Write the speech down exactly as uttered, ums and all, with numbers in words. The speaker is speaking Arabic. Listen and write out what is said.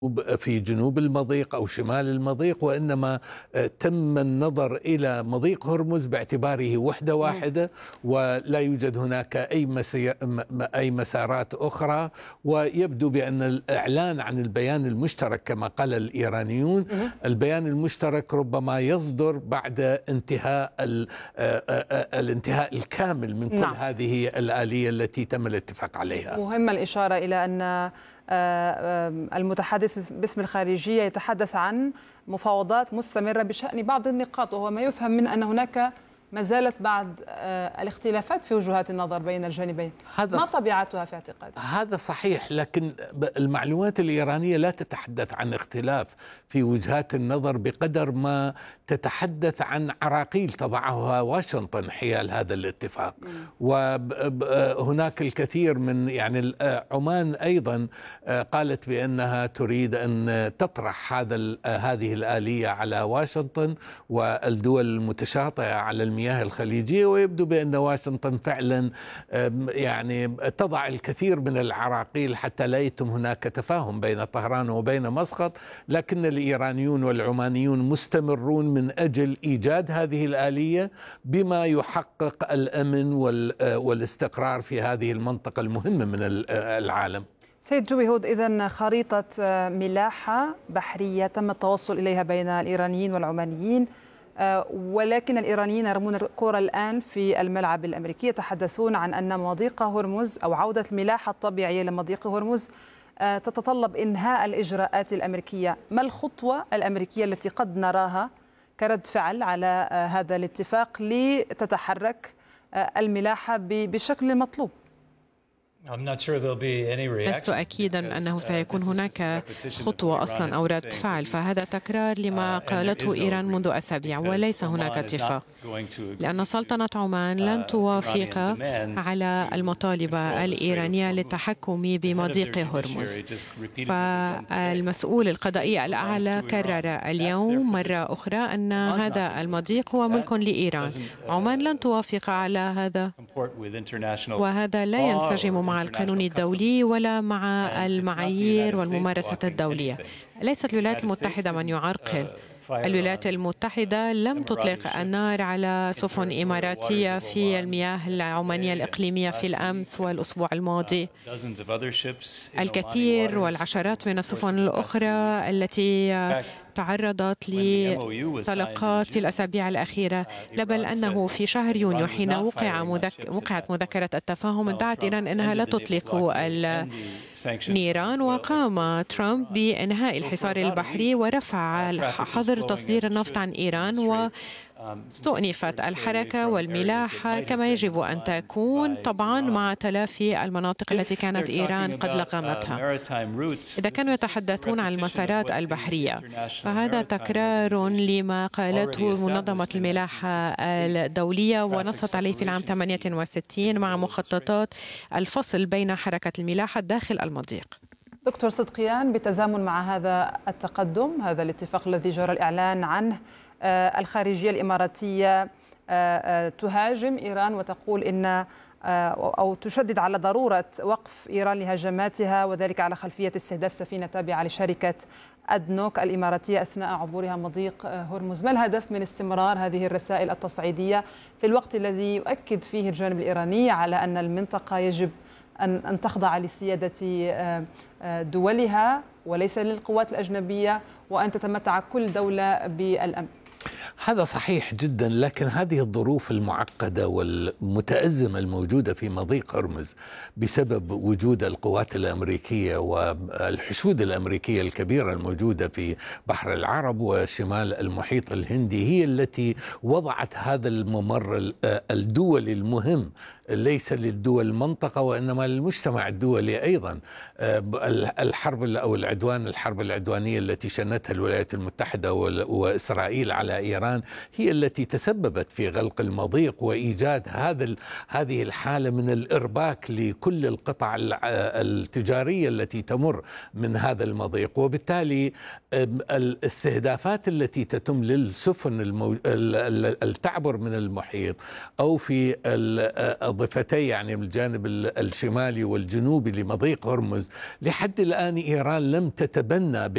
في جنوب المضيق أو شمال المضيق، وإنما تم النظر إلى مضيق هرمز باعتباره وحدة واحدة، ولا يوجد هناك أي أي مسارات أخرى. ويبدو بأن الإعلان عن البيان المشترك كما قال الإيرانيون، البيان المشترك ربما يصدر بعد انتهاء الانتهاء الكامل من كل نعم. هذه الآلية التي تم الاتفاق عليها. مهم الإشارة إلى أن المتحدث باسم الخارجية يتحدث عن مفاوضات مستمرة بشأن بعض النقاط، وهو ما يفهم من أن هناك ما زالت بعض الاختلافات في وجهات النظر بين الجانبين. ما طبيعتها في اعتقادك؟ هذا صحيح، لكن المعلومات الإيرانية لا تتحدث عن اختلاف في وجهات النظر بقدر ما تتحدث عن عراقيل تضعها واشنطن حيال هذا الاتفاق. وهناك الكثير من يعني عمان أيضا قالت بأنها تريد أن تطرح هذا هذه الآلية على واشنطن والدول المتشاطئة على المياه الخليجية، ويبدو بأن واشنطن فعلا يعني تضع الكثير من العراقيل حتى لا يتم هناك تفاهم بين طهران وبين مسقط. لكن الإيرانيون والعمانيون مستمرون من أجل إيجاد هذه الآلية بما يحقق الأمن والاستقرار في هذه المنطقة المهمة من العالم. سيد جوي هود، إذن خريطة ملاحة بحرية تم التوصل إليها بين الإيرانيين والعمانيين، ولكن الإيرانيين يرمون الكرة الآن في الملعب الأمريكي، يتحدثون عن أن مضيق هرمز أو عودة الملاحة الطبيعية لمضيق هرمز تتطلب إنهاء الإجراءات الأمريكية. ما الخطوة الأمريكية التي قد نراها كرد فعل على هذا الاتفاق لتتحرك الملاحة بالشكل المطلوب؟ لست أكيدا أنه سيكون هناك خطوة أصلا أو رد فعل، فهذا تكرار لما قالته إيران منذ أسابيع، وليس هناك اتفاق، لأن سلطنة عمان لن توافق على المطالب الإيرانية للتحكم بمضيق هرمز. فالمسؤول القضائي الأعلى كرر اليوم مرة أخرى أن هذا المضيق هو ملك لإيران. عمان لن توافق على هذا، وهذا لا ينسجم مع القانون الدولي ولا مع المعايير والممارسة الدولية. ليست الولايات المتحدة من يعرقل. الولايات المتحدة لم تطلق النار على سفن إماراتية في المياه العمانية الإقليمية في الأمس والأسبوع الماضي. الكثير والعشرات من السفن الأخرى التي تعرضت لطلقات في الأسابيع الأخيرة، لا بل أنه في شهر يونيو حين وقع مذك... وقعت مذكرة التفاهم ادعت إيران أنها لا تطلق النيران، وقام ترامب بإنهاء الحصار البحري ورفع حظر تصدير النفط عن إيران، و استؤنفت الحركة والملاحة كما يجب أن تكون، طبعا مع تلافي المناطق التي كانت إيران قد لغمتها. إذا كانوا يتحدثون عن المسارات البحرية فهذا تكرار لما قالته منظمة الملاحة الدولية ونصت عليه في العام ثمانية وستين مع مخططات الفصل بين حركة الملاحة داخل المضيق. دكتور صدقيان، بتزامن مع هذا التقدم، هذا الاتفاق الذي جرى الإعلان عنه، الخارجية الإماراتية تهاجم إيران وتقول إن أو تشدد على ضرورة وقف إيران لهجماتها، وذلك على خلفية استهداف سفينة تابعة لشركة أدنوك الإماراتية أثناء عبورها مضيق هرمز. ما الهدف من استمرار هذه الرسائل التصعيدية في الوقت الذي يؤكد فيه الجانب الإيراني على أن المنطقة يجب أن تخضع لسيادة دولها وليس للقوات الأجنبية، وأن تتمتع كل دولة بالأمن؟ هذا صحيح جدا، لكن هذه الظروف المعقدة والمتأزمة الموجودة في مضيق هرمز بسبب وجود القوات الأمريكية والحشود الأمريكية الكبيرة الموجودة في بحر العرب وشمال المحيط الهندي هي التي وضعت هذا الممر الدولي المهم ليس للدول المنطقة وإنما للمجتمع الدولي أيضا. الحرب أو العدوان الحرب العدوانية التي شنتها الولايات المتحدة وإسرائيل على إيران هي التي تسببت في غلق المضيق وإيجاد هذا هذه الحالة من الإرباك لكل القطع التجارية التي تمر من هذا المضيق. وبالتالي الاستهدافات التي تتم للسفن المو... التعبر من المحيط أو في الضفتي يعني الجانب الشمالي والجنوبي لمضيق هرمز، لحد الآن إيران لم تتبنى